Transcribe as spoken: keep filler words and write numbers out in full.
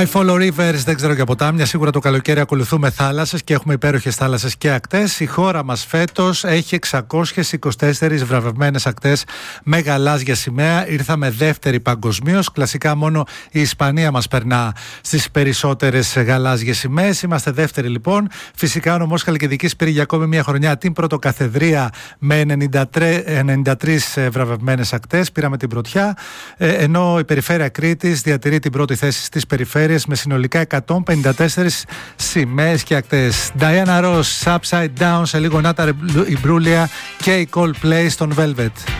I follow rivers, δεν ξέρω για ποτάμια. Σίγουρα το καλοκαίρι ακολουθούμε θάλασσες και έχουμε υπέροχες θάλασσες και ακτές. Η χώρα μας φέτος έχει εξακόσιες είκοσι τέσσερις βραβευμένες ακτές με γαλάζια σημαία. Ήρθαμε δεύτερη παγκοσμίως. Κλασικά μόνο η Ισπανία μας περνά στις περισσότερες γαλάζιες σημαίες. Είμαστε δεύτεροι λοιπόν. Φυσικά ο νομός Χαλκιδικής πήρε για ακόμη μια χρονιά την πρωτοκαθεδρία με ενενήντα τρεις βραβευμένες ακτές. Πήραμε την πρωτιά. Ενώ η περιφέρεια Κρήτης διατηρεί την πρώτη θέση στις περιφέρειες με συνολικά εκατόν πενήντα τέσσερις σημαίες και ακτές. Diana Ross, Upside Down, σε λίγο Nata Imbruglia και η Coldplay στον Velvet.